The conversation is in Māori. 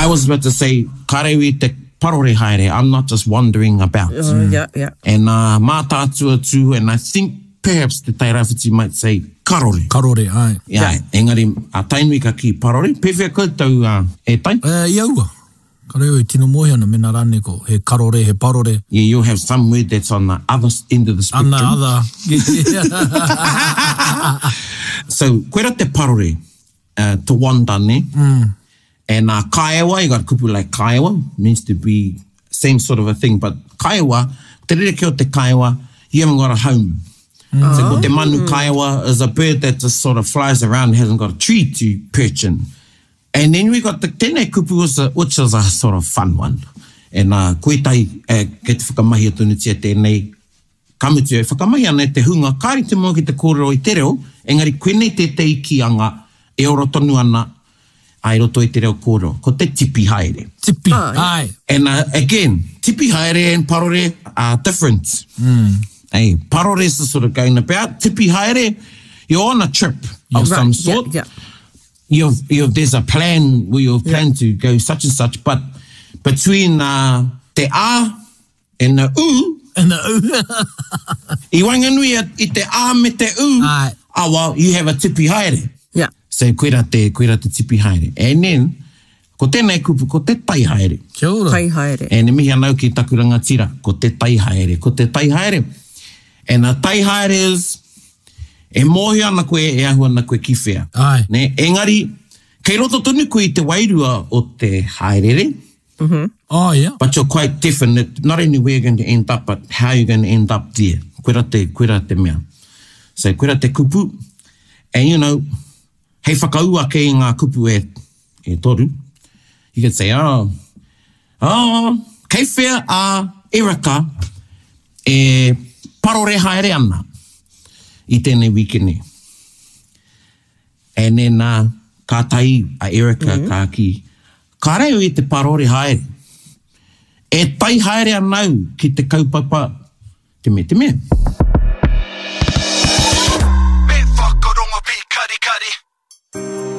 I was about to say, karewi te parore haere. I'm not just wandering about. Yeah. And mā tātua tū, and I think perhaps the Tairawhiti might say karore. Karore, ai. Yeah. Engari, a tainui ka ki parore. Pewhia koutou e tai? Iaua. Ka reo tino mohi ana mena rane ko, he karore, he parore. Yeah, you'll have some word that's on the other end of the spectrum. Ana other. So, koera te parore, to wanda ne. And kaiawa, you got kupu like kaiawa, means to be same sort of a thing, but kaiawa, te rere ki o te kaiawa, you haven't got a home. So, ko te manu kaiawa is a bird that just sort of flies around and hasn't got a tree to perch in. And then we got the tēnei kupu, which is a sort of fun one. And koe tai, kei te whakamahi atunutia tēnei, kamutu e whakamahi ana te hunga, kāri te mua ki te kōrero i te reo, engari koe nei te ikianga e oro tonu ana ai roto i te reo kōrero, ko te tipi haere. Tipi, ai. And again, tipi haere and parore are different. Hey, parore is sort of going about. Tipi haere, you're on a trip of some sort. Yeah. There's a plan where you've planned to go such and such, but between te a and the u, I wanganui I te a me te u, well, you have a tipi haere. Yeah. So koera te tipi haere. And then, ko tēnei kupu, ko te tai haere. Kia ora. Tai haere. E ne mihi anau ki taku rangatira, ko te tai haere, ko te tai haere. And a tai haere is, e mohi ana koe, e ahu ana koe ki whea. Ai. Ne, engari, kei roto tonu koe I te wairua o te haerere. Oh, yeah. But you're quite definite, not only where you're going to end up, but how you're going to end up there. Koera te mea. So, koera te kupu. And, you know, hei whakaua kei ngā kupu e toru. You could say, kei whea a Erika e parore haere ana I tēnei wikene. And then, ka tai a Erika ka ki, ka reo I te parore haere. E tai haere anau ki te kaupapa te me.